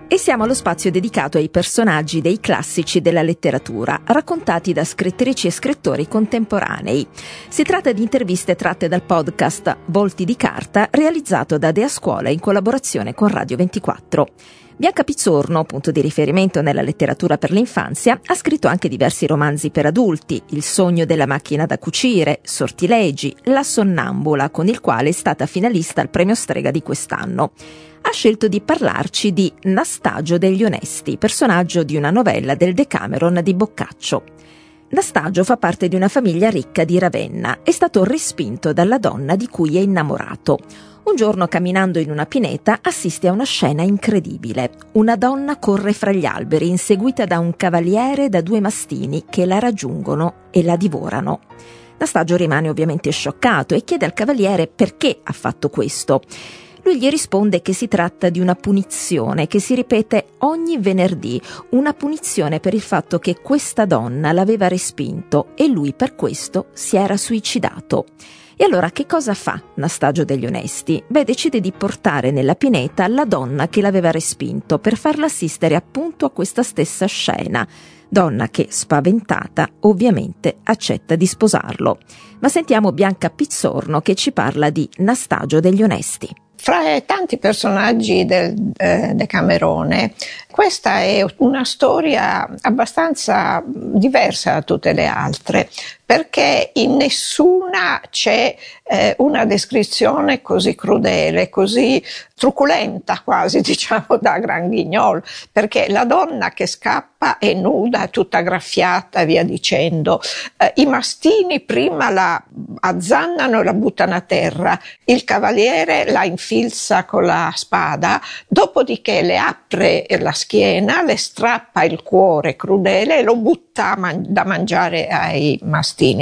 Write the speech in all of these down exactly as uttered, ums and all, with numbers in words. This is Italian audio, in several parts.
E siamo allo spazio dedicato ai personaggi dei classici della letteratura, raccontati da scrittrici e scrittori contemporanei. Si tratta di interviste tratte dal podcast Volti di carta, realizzato da Dea Scuola in collaborazione con Radio ventiquattro. Bianca Pizzorno, punto di riferimento nella letteratura per l'infanzia, ha scritto anche diversi romanzi per adulti: Il sogno della macchina da cucire, Sortilegi, La sonnambula, con il quale è stata finalista al premio Strega di quest'anno. Ha scelto di parlarci di Nastagio degli Onesti, personaggio di una novella del Decameron di Boccaccio. Nastagio fa parte di una famiglia ricca di Ravenna. È stato respinto dalla donna di cui è innamorato. Un giorno, camminando in una pineta, assiste a una scena incredibile. Una donna corre fra gli alberi, inseguita da un cavaliere e da due mastini che la raggiungono e la divorano. Nastagio rimane ovviamente scioccato e chiede al cavaliere perché ha fatto questo. Lui gli risponde che si tratta di una punizione che si ripete ogni venerdì, una punizione per il fatto che questa donna l'aveva respinto e lui per questo si era suicidato. E allora che cosa fa Nastagio degli Onesti? Beh, decide di portare nella pineta la donna che l'aveva respinto per farla assistere appunto a questa stessa scena. Donna che, spaventata, ovviamente accetta di sposarlo. Ma sentiamo Bianca Pizzorno che ci parla di Nastagio degli Onesti. Fra i tanti personaggi del eh, Decamerone, questa è una storia abbastanza diversa da tutte le altre, perché in nessuna c'è eh, una descrizione così crudele, così truculenta quasi, diciamo, da Gran Guignol, perché la donna che scappa è nuda, tutta graffiata, via dicendo. Eh, I mastini prima la azzannano e la buttano a terra, il cavaliere la infilza con la spada, dopodiché le apre la schiena, le strappa il cuore crudele e lo butta man- da mangiare ai mastini.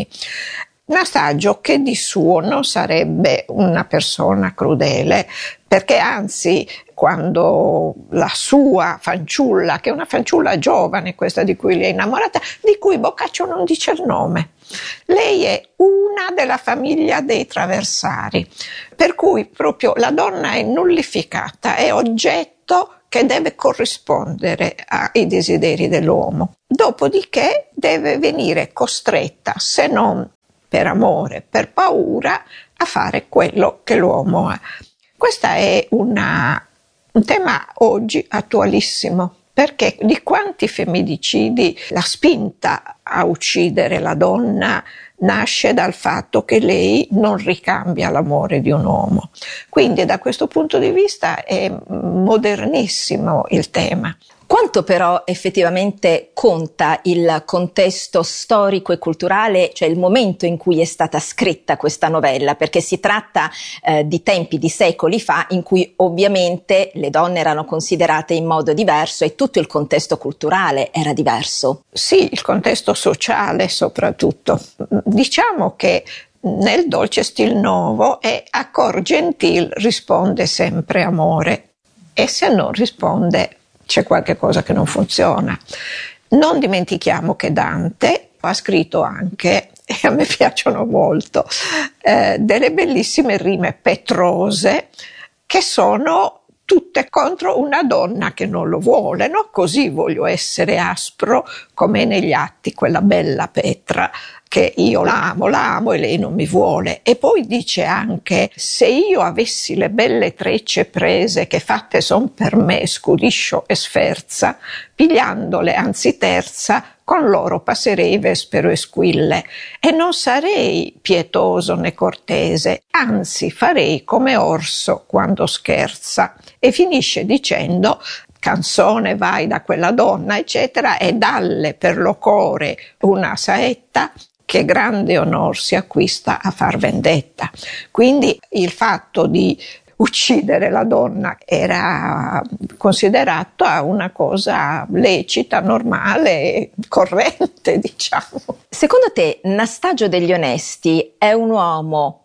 Nastagio, che di suo non sarebbe una persona crudele, perché anzi, quando la sua fanciulla, che è una fanciulla giovane, questa di cui lei è innamorata, di cui Boccaccio non dice il nome, lei è una della famiglia dei Traversari, per cui proprio la donna è nullificata, è oggetto che deve corrispondere ai desideri dell'uomo. Dopodiché deve venire costretta, se non per amore, per paura, a fare quello che l'uomo ha. Questo è una, un tema oggi attualissimo, perché di quanti femminicidi la spinta a uccidere la donna nasce dal fatto che lei non ricambia l'amore di un uomo. Quindi da questo punto di vista è modernissimo il tema. Quanto però effettivamente conta il contesto storico e culturale, cioè il momento in cui è stata scritta questa novella? Perché si tratta eh, di tempi, di secoli fa, in cui ovviamente le donne erano considerate in modo diverso e tutto il contesto culturale era diverso. Sì, il contesto sociale soprattutto. Diciamo che nel dolce stil nuovo è a cor gentil risponde sempre amore, e se non risponde c'è qualche cosa che non funziona. Non dimentichiamo che Dante ha scritto anche, e a me piacciono molto, eh, delle bellissime rime petrose che sono tutte contro una donna che non lo vuole, no? Così voglio essere aspro come negli atti quella bella Petra, che io l'amo, l'amo e lei non mi vuole. E poi dice anche: se io avessi le belle trecce prese che fatte son per me scudiscio e sferza, pigliandole anzi terza, con loro passerei vespero e squille, e non sarei pietoso né cortese, anzi farei come orso quando scherza. E finisce dicendo: canzone vai da quella donna, eccetera, e dalle per lo core una saetta, che grande onor si acquista a far vendetta. Quindi il fatto di uccidere la donna era considerato una cosa lecita, normale, corrente, diciamo. Secondo te Nastagio degli Onesti è un uomo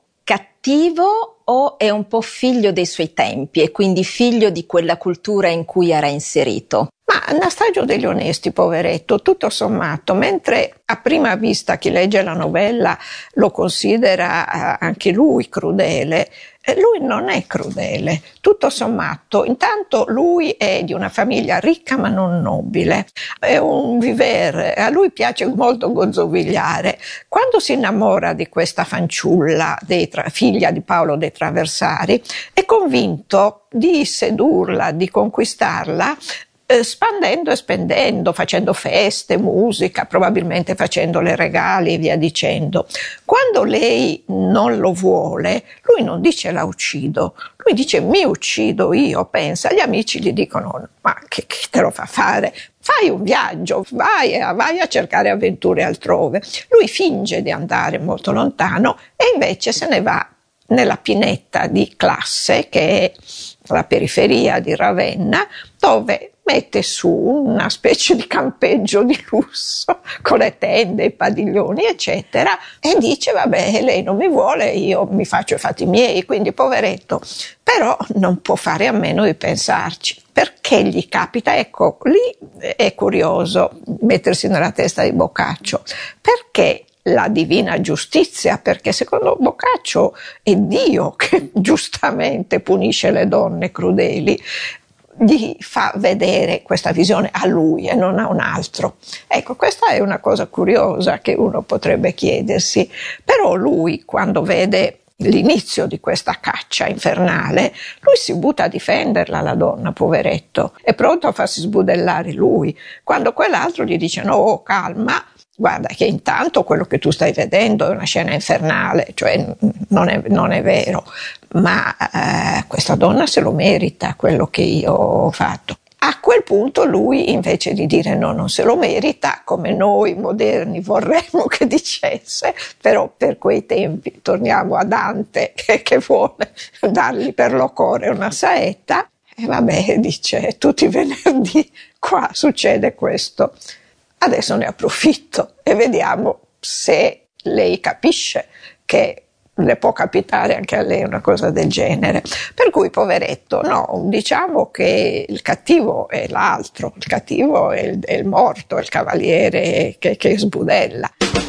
cattivo o è un po' figlio dei suoi tempi e quindi figlio di quella cultura in cui era inserito? Ma Nastagio degli Onesti, poveretto, tutto sommato, mentre a prima vista chi legge la novella lo considera anche lui crudele, Lui non è crudele, tutto sommato. Intanto lui è di una famiglia ricca ma non nobile, è un vivere, a lui piace molto gozzovigliare. Quando si innamora di questa fanciulla, dei tra, figlia di Paolo dei Traversari, è convinto di sedurla, di conquistarla, spandendo e spendendo, facendo feste, musica, probabilmente facendole regali e via dicendo. Quando lei non lo vuole, lui non dice la uccido, lui dice mi uccido io, pensa. Gli amici gli dicono ma che, che te lo fa fare? Fai un viaggio, vai, vai a cercare avventure altrove. Lui finge di andare molto lontano e invece se ne va nella pineta di Classe, che è la periferia di Ravenna, dove mette su una specie di campeggio di lusso con le tende, i padiglioni eccetera, e dice vabbè, lei non mi vuole, io mi faccio i fatti miei, quindi poveretto, però non può fare a meno di pensarci. Perché gli capita? Ecco, lì è curioso mettersi nella testa di Boccaccio, perché la divina giustizia, perché secondo Boccaccio è Dio che giustamente punisce le donne crudeli, gli fa vedere questa visione a lui e non a un altro. Ecco, questa è una cosa curiosa che uno potrebbe chiedersi, però lui quando vede l'inizio di questa caccia infernale, lui si butta a difenderla, la donna, poveretto, è pronto a farsi sbudellare lui, quando quell'altro gli dice no, oh, calma, guarda che intanto quello che tu stai vedendo è una scena infernale, cioè non è, non è vero, ma eh, questa donna se lo merita quello che io ho fatto. A quel punto lui, invece di dire no, non se lo merita, come noi moderni vorremmo che dicesse, però per quei tempi torniamo a Dante che, che vuole dargli per l'ocore una saetta, e vabbè, dice tutti i venerdì qua succede questo. Adesso ne approfitto e vediamo se lei capisce che le può capitare anche a lei una cosa del genere. Per cui, poveretto, no, diciamo che il cattivo è l'altro, il cattivo è il, è il morto, è il cavaliere che, che sbudella.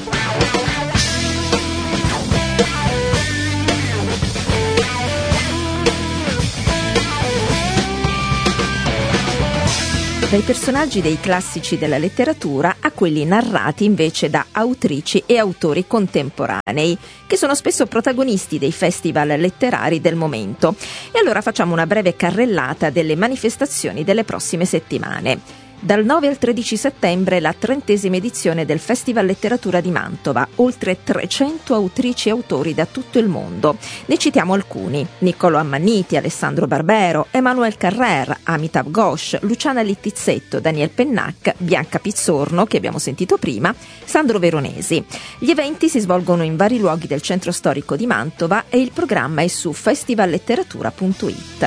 Dai personaggi dei classici della letteratura a quelli narrati invece da autrici e autori contemporanei, che sono spesso protagonisti dei festival letterari del momento. E allora facciamo una breve carrellata delle manifestazioni delle prossime settimane. Dal nove al tredici settembre la trentesima edizione del Festival Letteratura di Mantova, oltre trecento autrici e autori da tutto il mondo. Ne citiamo alcuni: Niccolò Ammanniti, Alessandro Barbero, Emmanuel Carrère, Amitav Ghosh, Luciana Littizzetto, Daniel Pennac, Bianca Pizzorno, che abbiamo sentito prima, Sandro Veronesi. Gli eventi si svolgono in vari luoghi del centro storico di Mantova e il programma è su festivalletteratura punto it.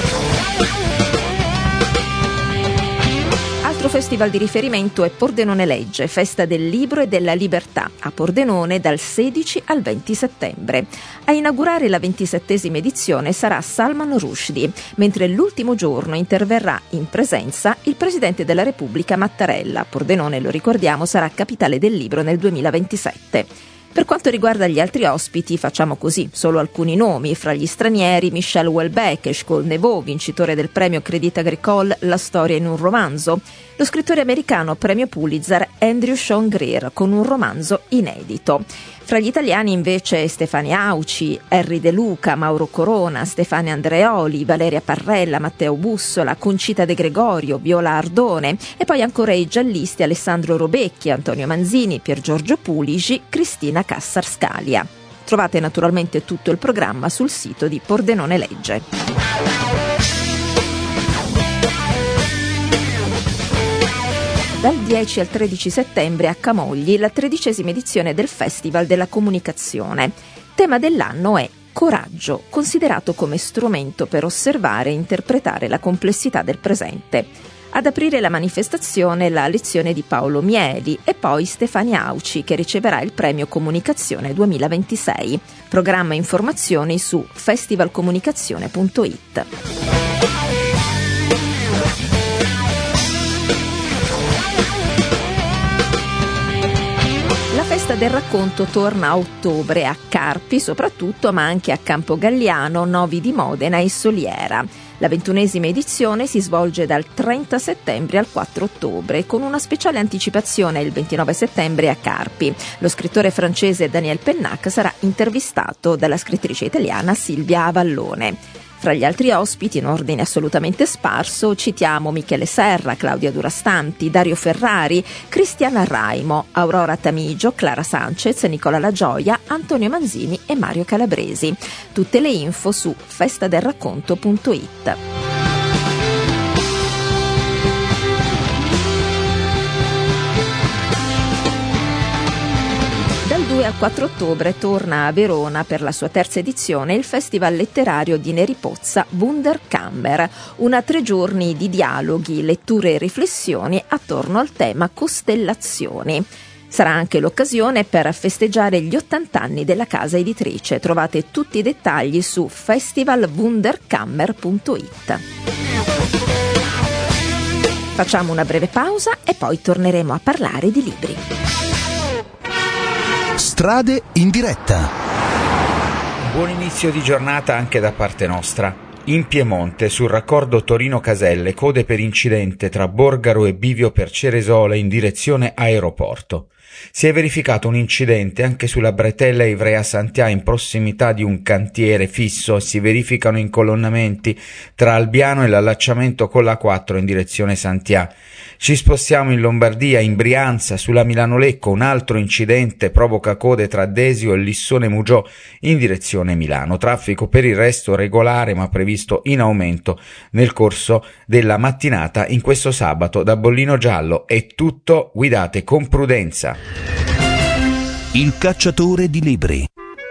Altro festival di riferimento è Pordenone Legge, festa del libro e della libertà, a Pordenone dal sedici al venti settembre. A inaugurare la ventisettesima edizione sarà Salman Rushdie, mentre l'ultimo giorno interverrà in presenza il Presidente della Repubblica Mattarella. Pordenone, lo ricordiamo, sarà capitale del libro nel duemilaventisette. Per quanto riguarda gli altri ospiti, facciamo così, solo alcuni nomi. Fra gli stranieri, Michel Houellebecq, Eshkol Nevo, vincitore del premio Crédit Agricole La storia in un romanzo. Lo scrittore americano premio Pulitzer Andrew Sean Greer, con un romanzo inedito. Fra gli italiani invece Stefania Auci, Henry De Luca, Mauro Corona, Stefania Andreoli, Valeria Parrella, Matteo Bussola, Concita De Gregorio, Viola Ardone e poi ancora i giallisti Alessandro Robecchi, Antonio Manzini, Pier Giorgio Pulisi, Cristina Cassar Scalia. Trovate naturalmente tutto il programma sul sito di Pordenone Legge. Dal dieci al tredici settembre a Camogli la tredicesima edizione del Festival della Comunicazione. Tema dell'anno è Coraggio, considerato come strumento per osservare e interpretare la complessità del presente. Ad aprire la manifestazione la lezione di Paolo Mieli e poi Stefania Auci, che riceverà il premio Comunicazione duemilaventisei. Programma e informazioni su festivalcomunicazione punto it. La festa del Racconto torna a ottobre a Carpi soprattutto, ma anche a Campogalliano, Novi di Modena e Soliera. La ventunesima edizione si svolge dal trenta settembre al quattro ottobre, con una speciale anticipazione il ventinove settembre a Carpi. Lo scrittore francese Daniel Pennac sarà intervistato dalla scrittrice italiana Silvia Avallone. Fra gli altri ospiti, in ordine assolutamente sparso, citiamo Michele Serra, Claudia Durastanti, Dario Ferrari, Cristiana Raimo, Aurora Tamigio, Clara Sanchez, Nicola La Gioia, Antonio Manzini e Mario Calabresi. Tutte le info su festadelracconto punto it. Dal due al quattro ottobre torna a Verona per la sua terza edizione il Festival letterario di Neri Pozza Wunderkammer, una tre giorni di dialoghi, letture e riflessioni attorno al tema costellazioni. Sarà anche l'occasione per festeggiare gli ottanta anni della casa editrice. Trovate tutti i dettagli su festival wunderkammer punto it. Facciamo una breve pausa e poi torneremo a parlare di libri. Strade in diretta. Buon inizio di giornata anche da parte nostra. In Piemonte, sul raccordo Torino-Caselle, code per incidente tra Borgaro e Bivio per Ceresole in direzione aeroporto. Si è verificato un incidente anche sulla bretella Ivrea-Santià in prossimità di un cantiere fisso e si verificano incolonnamenti tra Albiano e l'allacciamento con la quattro in direzione Santià. Ci spostiamo in Lombardia, in Brianza, sulla Milano-Lecco, un altro incidente provoca code tra Desio e Lissone Mugiò in direzione Milano. Traffico per il resto regolare ma previsto in aumento nel corso della mattinata in questo sabato. Da Bollino Giallo è tutto, guidate con prudenza. Il cacciatore di libri.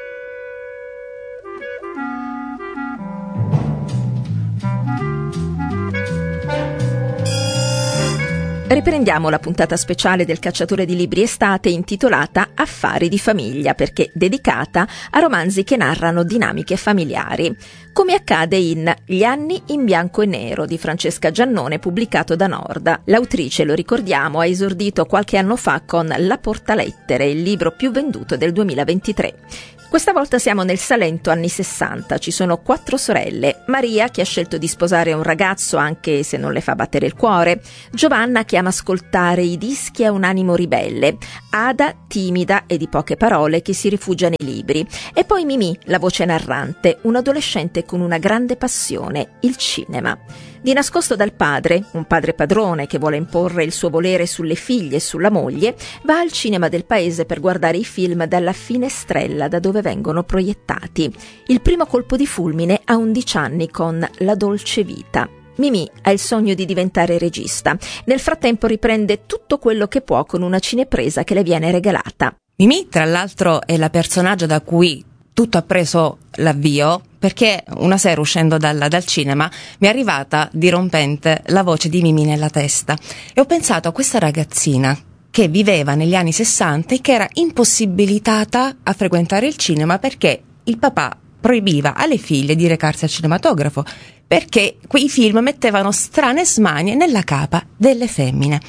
Riprendiamo la puntata speciale del Cacciatore di Libri estate intitolata Affari di famiglia, perché dedicata a romanzi che narrano dinamiche familiari, come accade in Gli anni in bianco e nero di Francesca Giannone, pubblicato da Norda. L'autrice, lo ricordiamo, ha esordito qualche anno fa con La Portalettere, il libro più venduto del duemilaventitré. Questa volta siamo nel Salento anni sessanta, ci sono quattro sorelle: Maria, che ha scelto di sposare un ragazzo anche se non le fa battere il cuore; Giovanna, che ama ascoltare i dischi e ha un animo ribelle; Ada, timida e di poche parole, che si rifugia nei libri; e poi Mimì, la voce narrante, un adolescente con una grande passione, il cinema. Di nascosto dal padre, un padre padrone che vuole imporre il suo volere sulle figlie e sulla moglie, va al cinema del paese per guardare i film dalla finestrella da dove vengono proiettati. Il primo colpo di fulmine a undici anni con La dolce vita. Mimì ha il sogno di diventare regista. Nel frattempo riprende tutto quello che può con una cinepresa che le viene regalata. Mimì, tra l'altro, è la personaggio da cui tutto ha preso l'avvio, perché una sera uscendo dal, dal cinema mi è arrivata dirompente la voce di Mimì nella testa e ho pensato a questa ragazzina che viveva negli anni sessanta e che era impossibilitata a frequentare il cinema perché il papà proibiva alle figlie di recarsi al cinematografo, perché quei film mettevano strane smanie nella capa delle femmine.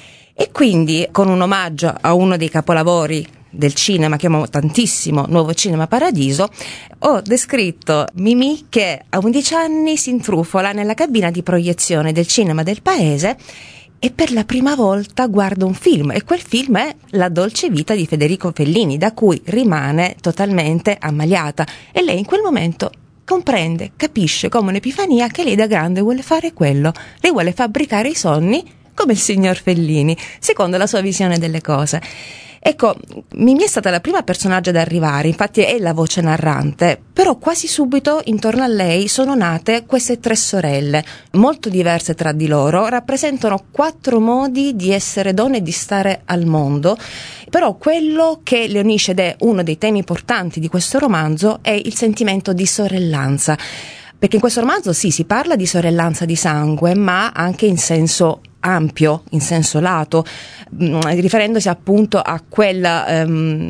E quindi, con un omaggio a uno dei capolavori del cinema che amo tantissimo, Nuovo Cinema Paradiso, ho descritto Mimì che a undici anni si intrufola nella cabina di proiezione del cinema del paese e per la prima volta guarda un film, e quel film è La dolce vita di Federico Fellini, da cui rimane totalmente ammaliata, e lei in quel momento comprende, capisce come un'epifania che lei da grande vuole fare quello. Lei vuole fabbricare i sogni come il signor Fellini, secondo la sua visione delle cose. Ecco, Mimì è stata la prima personaggio ad arrivare, infatti è la voce narrante, però quasi subito intorno a lei sono nate queste tre sorelle, molto diverse tra di loro, rappresentano quattro modi di essere donne e di stare al mondo, però quello che le unisce, ed è uno dei temi portanti di questo romanzo, è il sentimento di sorellanza. Perché in questo romanzo sì, si parla di sorellanza di sangue, ma anche in senso ampio, in senso lato, mh, riferendosi appunto a quella, um,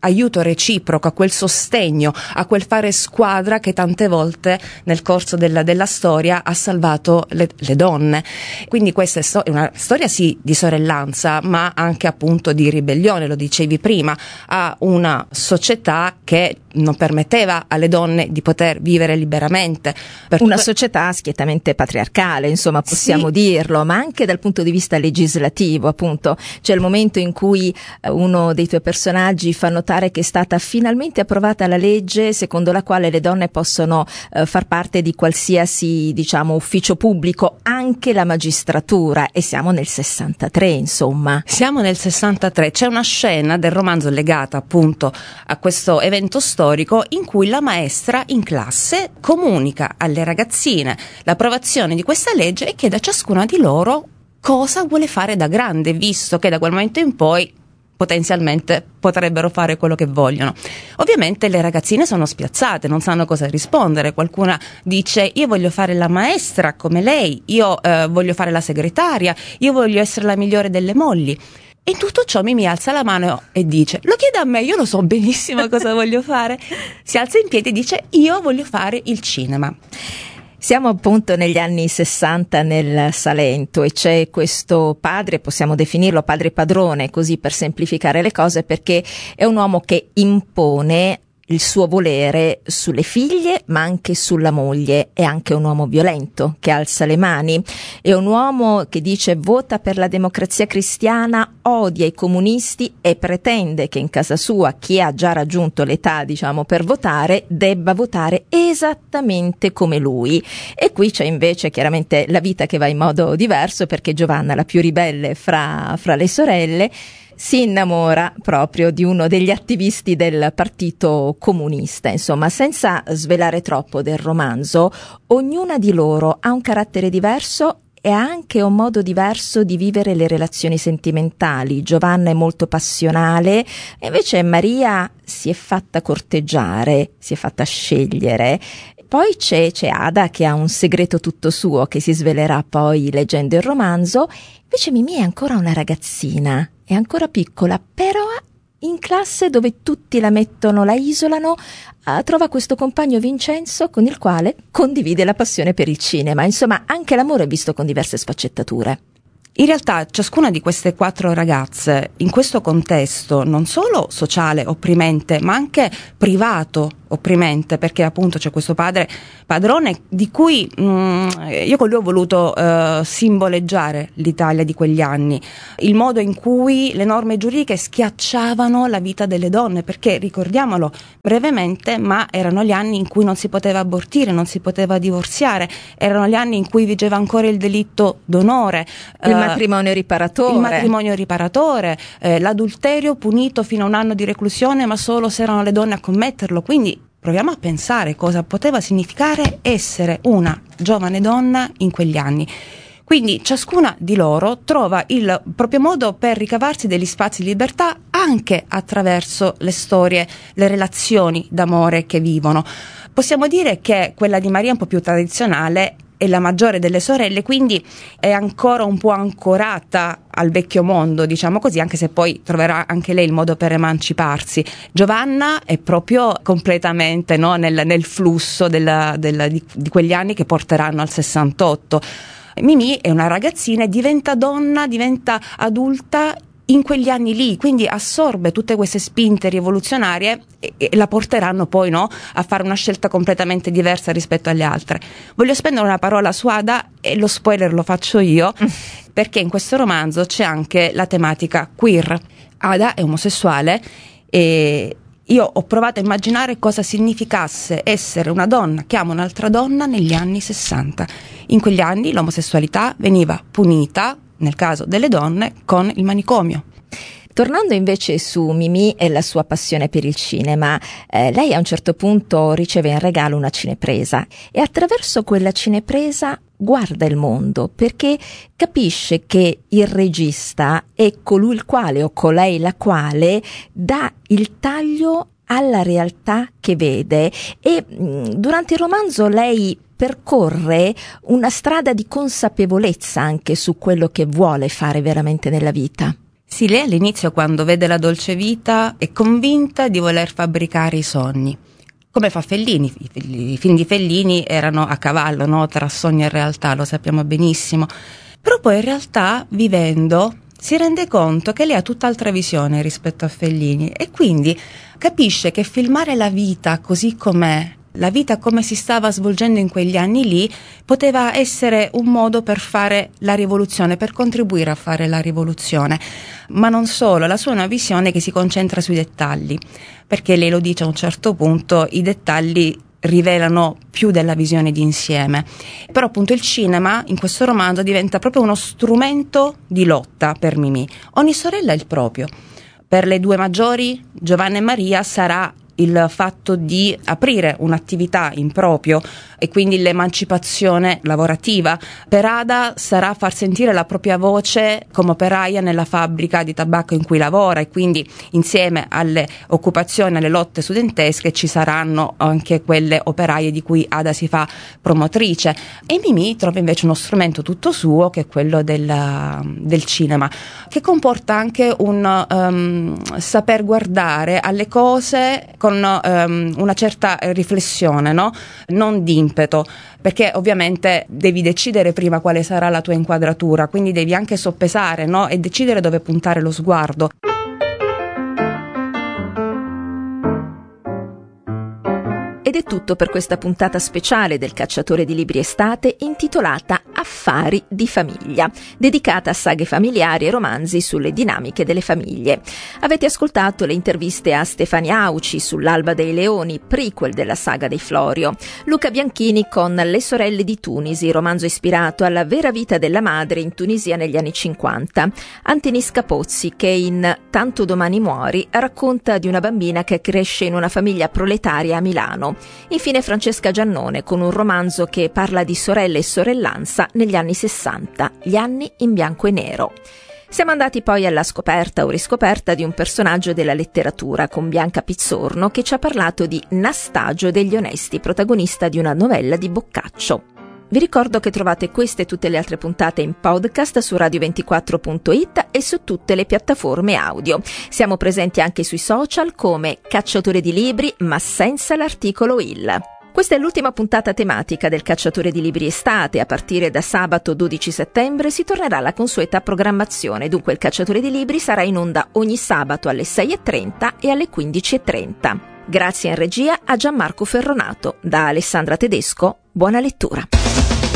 aiuto reciproco, a quel sostegno, a quel fare squadra che tante volte nel corso della, della storia ha salvato le, le donne. Quindi questa è, sto- è una storia sì di sorellanza, ma anche appunto di ribellione, lo dicevi prima, a una società che non permetteva alle donne di poter vivere liberamente. Per una que- società schiettamente patriarcale, insomma, possiamo Sì. dirlo, ma anche dal punto di vista legislativo, appunto. C'è il momento in cui eh, uno dei tuoi personaggi fa notare che è stata finalmente approvata la legge secondo la quale le donne possono eh, far parte di qualsiasi, diciamo, ufficio pubblico, anche la magistratura, e siamo nel sessantatré, insomma. Siamo nel sessantatré, c'è una scena del romanzo legata appunto a questo evento storico in cui la maestra in classe comunica alle ragazzine l'approvazione di questa legge e chiede a ciascuna di loro cosa vuole fare da grande, visto che da quel momento in poi potenzialmente potrebbero fare quello che vogliono. Ovviamente le ragazzine sono spiazzate, non sanno cosa rispondere. Qualcuna dice: io voglio fare la maestra come lei, io eh, voglio fare la segretaria, io voglio essere la migliore delle mogli. E in tutto ciò Mimì alza la mano e dice: lo chiede a me, io lo so benissimo cosa voglio fare. Si alza in piedi e dice: io voglio fare il cinema. Siamo appunto negli anni sessanta nel Salento e c'è questo padre, possiamo definirlo padre padrone, così per semplificare le cose, perché è un uomo che impone il suo volere sulle figlie ma anche sulla moglie. È anche un uomo violento che alza le mani, è un uomo che dice vota per la democrazia cristiana, odia i comunisti e pretende che in casa sua chi ha già raggiunto l'età, diciamo, per votare debba votare esattamente come lui. E qui c'è invece chiaramente la vita che va in modo diverso, perché Giovanna, la più ribelle fra, fra le sorelle, si innamora proprio di uno degli attivisti del Partito Comunista. Insomma, senza svelare troppo del romanzo, ognuna di loro ha un carattere diverso e ha anche un modo diverso di vivere le relazioni sentimentali. Giovanna è molto passionale, e invece Maria si è fatta corteggiare, si è fatta scegliere. Poi c'è, c'è Ada che ha un segreto tutto suo che si svelerà poi leggendo il romanzo. Invece Mimì è ancora una ragazzina, è ancora piccola, però in classe dove tutti la mettono, la isolano, eh, trova questo compagno Vincenzo con il quale condivide la passione per il cinema. Insomma, anche l'amore è visto con diverse sfaccettature. In realtà ciascuna di queste quattro ragazze, in questo contesto non solo sociale opprimente, ma anche privato opprimente, perché appunto c'è questo padre padrone di cui mh, io con lui ho voluto eh, simboleggiare l'Italia di quegli anni, il modo in cui le norme giuridiche schiacciavano la vita delle donne, perché ricordiamolo brevemente, ma erano gli anni in cui non si poteva abortire, non si poteva divorziare, erano gli anni in cui vigeva ancora il delitto d'onore, il eh, matrimonio riparatore, il matrimonio riparatore, eh, l'adulterio punito fino a un anno di reclusione, ma solo se erano le donne a commetterlo. Quindi proviamo a pensare cosa poteva significare essere una giovane donna in quegli anni. Quindi ciascuna di loro trova il proprio modo per ricavarsi degli spazi di libertà anche attraverso le storie, le relazioni d'amore che vivono. Possiamo dire che quella di Maria è un po' più tradizionale, è la maggiore delle sorelle, quindi è ancora un po' ancorata al vecchio mondo, diciamo così, anche se poi troverà anche lei il modo per emanciparsi. Giovanna è proprio completamente, no, nel, nel flusso della, della, di, di quegli anni che porteranno al sessantotto. Mimì è una ragazzina e diventa donna, diventa adulta in quegli anni lì, quindi assorbe tutte queste spinte rivoluzionarie e, e la porteranno poi, no, a fare una scelta completamente diversa rispetto alle altre. Voglio spendere una parola su Ada e lo spoiler lo faccio io, perché in questo romanzo c'è anche la tematica queer. Ada è omosessuale e io ho provato a immaginare cosa significasse essere una donna che ama un'altra donna negli anni sessanta. In quegli anni l'omosessualità veniva punita, nel caso delle donne, con il manicomio. Tornando invece su Mimì e la sua passione per il cinema, eh, lei a un certo punto riceve in regalo una cinepresa e attraverso quella cinepresa guarda il mondo, perché capisce che il regista è colui il quale o colei la quale dà il taglio alla realtà che vede. E mh, durante il romanzo lei percorre una strada di consapevolezza anche su quello che vuole fare veramente nella vita. Sì, lei all'inizio, quando vede La dolce vita, è convinta di voler fabbricare i sogni. Come fa Fellini, i film di Fellini erano a cavallo, no? Tra sogno e realtà, lo sappiamo benissimo. Però poi in realtà, vivendo, si rende conto che lei ha tutt'altra visione rispetto a Fellini e quindi capisce che filmare la vita così com'è, la vita come si stava svolgendo in quegli anni lì, poteva essere un modo per fare la rivoluzione, per contribuire a fare la rivoluzione. Ma non solo, la sua è una visione che si concentra sui dettagli, perché lei lo dice a un certo punto, i dettagli rivelano più della visione d'insieme. Però appunto il cinema in questo romanzo diventa proprio uno strumento di lotta per Mimì. Ogni sorella è il proprio. Per le due maggiori, Giovanna e Maria, sarà il fatto di aprire un'attività in proprio e quindi l'emancipazione lavorativa. Per Ada sarà far sentire la propria voce come operaia nella fabbrica di tabacco in cui lavora e quindi insieme alle occupazioni, alle lotte studentesche ci saranno anche quelle operaie di cui Ada si fa promotrice. E Mimì trova invece uno strumento tutto suo che è quello del, del cinema, che comporta anche un um, saper guardare alle cose con um, una certa riflessione, no? Non di impeto, perché ovviamente devi decidere prima quale sarà la tua inquadratura, quindi devi anche soppesare, no? E decidere dove puntare lo sguardo. Ed è tutto per questa puntata speciale del Cacciatore di Libri Estate intitolata Affari di famiglia, dedicata a saghe familiari e romanzi sulle dinamiche delle famiglie. Avete ascoltato le interviste a Stefania Auci sull'Alba dei Leoni, prequel della saga dei Florio, Luca Bianchini con Le sorelle di Tunisi, romanzo ispirato alla vera vita della madre in Tunisia negli anni cinquanta, Antenis Capozzi che in Tanto domani muori racconta di una bambina che cresce in una famiglia proletaria a Milano. Infine Francesca Giannone con un romanzo che parla di sorelle e sorellanza negli anni sessanta, gli anni in bianco e nero. Siamo andati poi alla scoperta o riscoperta di un personaggio della letteratura con Bianca Pizzorno che ci ha parlato di Nastagio degli Onesti, protagonista di una novella di Boccaccio. Vi ricordo che trovate queste e tutte le altre puntate in podcast su radio ventiquattro punto it e su tutte le piattaforme audio. Siamo presenti anche sui social come Cacciatore di Libri, ma senza l'articolo il. Questa è l'ultima puntata tematica del Cacciatore di Libri Estate. A partire da sabato dodici settembre si tornerà alla consueta programmazione. Dunque il Cacciatore di Libri sarà in onda ogni sabato alle sei e trenta e alle quindici e trenta. Grazie in regia a Gianmarco Ferronato. Da Alessandra Tedesco, buona lettura.